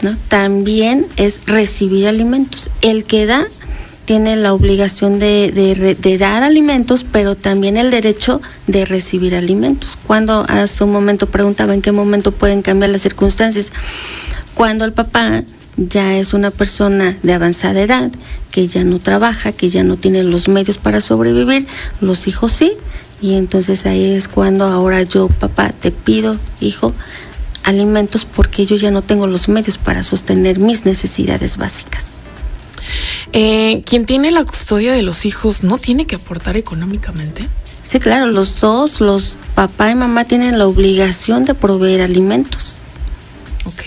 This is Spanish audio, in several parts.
¿no? También es recibir alimentos. El que da tiene la obligación de dar alimentos, pero también el derecho de recibir alimentos. Cuando hace un momento preguntaba en qué momento pueden cambiar las circunstancias, cuando el papá ya es una persona de avanzada edad, que ya no trabaja, que ya no tiene los medios para sobrevivir, los hijos sí, y entonces ahí es cuando ahora yo, papá, te pido, hijo, alimentos, porque yo ya no tengo los medios para sostener mis necesidades básicas. ¿Quien tiene la custodia de los hijos no tiene que aportar económicamente? Sí, claro, los dos, los papá y mamá tienen la obligación de proveer alimentos. Ok.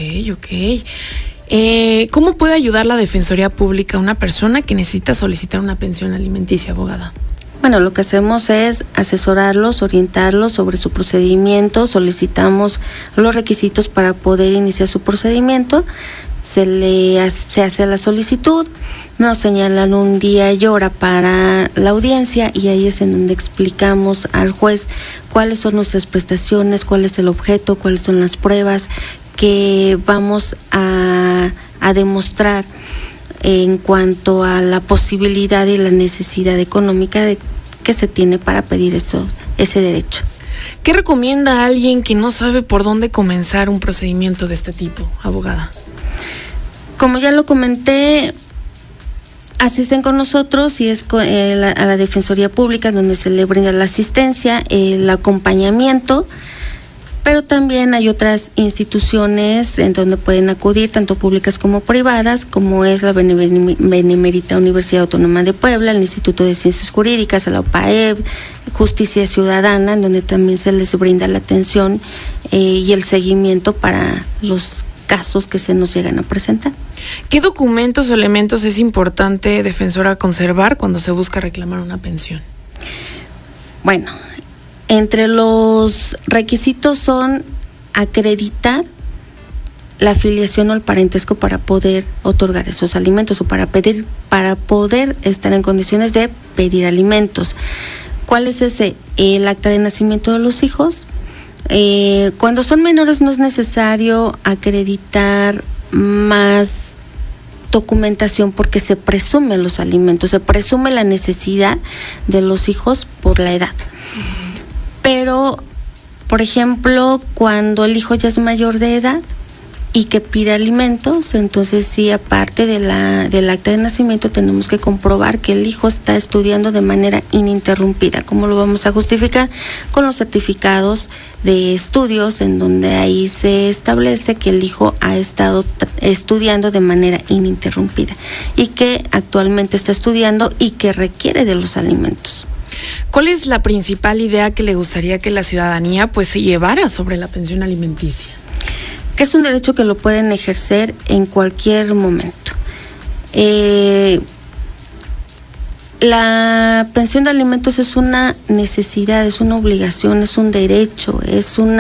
¿Cómo puede ayudar la Defensoría Pública a una persona que necesita solicitar una pensión alimenticia, abogada? Bueno, lo que hacemos es asesorarlos, orientarlos sobre su procedimiento, solicitamos los requisitos para poder iniciar su procedimiento, se hace la solicitud, nos señalan un día y hora para la audiencia y ahí es en donde explicamos al juez cuáles son nuestras prestaciones, cuál es el objeto, cuáles son las pruebas que vamos a demostrar en cuanto a la posibilidad y la necesidad económica que se tiene para pedir ese derecho. ¿Qué recomienda a alguien que no sabe por dónde comenzar un procedimiento de este tipo, abogada? Como ya lo comenté, asisten con nosotros y es a la Defensoría Pública donde se le brinda la asistencia, el acompañamiento, pero también hay otras instituciones en donde pueden acudir, tanto públicas como privadas, como es la Benemérita Universidad Autónoma de Puebla, el Instituto de Ciencias Jurídicas, la UPAEB, Justicia Ciudadana, en donde también se les brinda la atención y el seguimiento para los casos que se nos llegan a presentar. ¿Qué documentos o elementos es importante, defensora, conservar cuando se busca reclamar una pensión? Bueno, entre los requisitos son acreditar la afiliación o el parentesco para poder otorgar esos alimentos o para poder estar en condiciones de pedir alimentos. ¿Cuál es ese? El acta de nacimiento de los hijos. Cuando son menores no es necesario acreditar más documentación porque se presumen los alimentos, se presume la necesidad de los hijos por la edad. Pero, por ejemplo, cuando el hijo ya es mayor de edad y que pide alimentos, entonces sí, aparte del acta de nacimiento, tenemos que comprobar que el hijo está estudiando de manera ininterrumpida. ¿Cómo lo vamos a justificar? Con los certificados de estudios, en donde ahí se establece que el hijo ha estado estudiando de manera ininterrumpida y que actualmente está estudiando y que requiere de los alimentos. ¿Cuál es la principal idea que le gustaría que la ciudadanía se llevara sobre la pensión alimenticia? Que es un derecho que lo pueden ejercer en cualquier momento. La pensión de alimentos es una necesidad, es una obligación, es un derecho, es un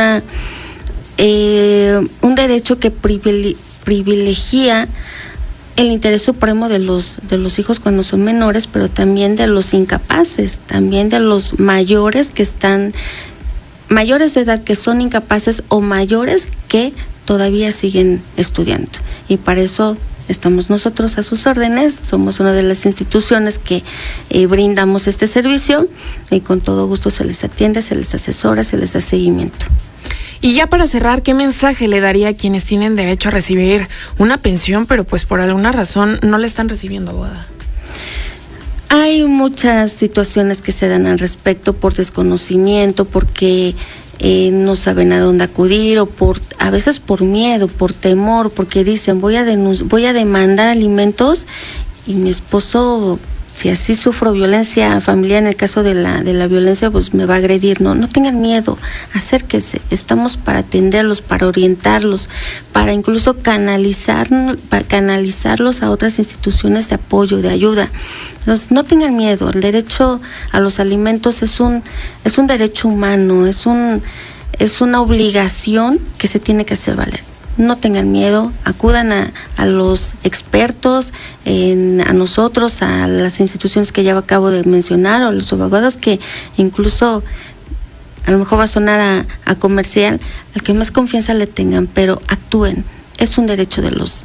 derecho que privilegia el interés supremo de los hijos cuando son menores, pero también de los incapaces, también de los mayores mayores de edad que son incapaces o mayores que todavía siguen estudiando. Y para eso estamos nosotros a sus órdenes, somos una de las instituciones que brindamos este servicio y con todo gusto se les atiende, se les asesora, se les da seguimiento. Y ya para cerrar, ¿qué mensaje le daría a quienes tienen derecho a recibir una pensión, pero por alguna razón no la están recibiendo, abogada? Hay muchas situaciones que se dan al respecto por desconocimiento, porque no saben a dónde acudir o a veces por miedo, por temor, porque dicen voy a demandar alimentos y mi esposo, si así sufro violencia familiar, en el caso de la violencia, pues me va a agredir. No tengan miedo, acérquense, estamos para atenderlos, para orientarlos, para incluso canalizarlos a otras instituciones de apoyo, de ayuda. Entonces, no tengan miedo, el derecho a los alimentos es un derecho humano, es una obligación que se tiene que hacer valer. No tengan miedo, acudan a los expertos, a nosotros, a las instituciones que ya acabo de mencionar, o a los abogados que incluso a lo mejor va a sonar a comercial, al que más confianza le tengan, pero actúen. Es un derecho de los